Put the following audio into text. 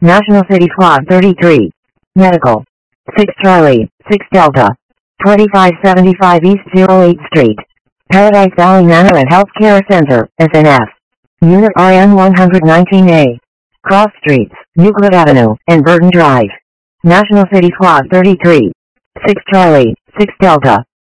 National City Squad 33. Medical. 6 Charlie, 6 Delta. 2575 East 08th Street. Paradise Valley Manor and Healthcare Center, SNF. Unit RN 119A. Cross Streets, Euclid Avenue, and Burton Drive. National City Squad 33. 6 Charlie, 6 Delta.